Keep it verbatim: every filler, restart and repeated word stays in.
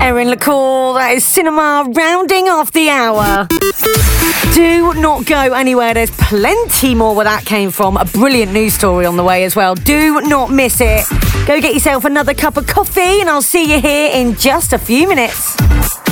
Erin LaCour, that is Cinema rounding off the hour. Do not go anywhere. There's plenty more where that came from. A brilliant news story on the way as well. Do not miss it. Go get yourself another cup of coffee and I'll see you here in just a few minutes.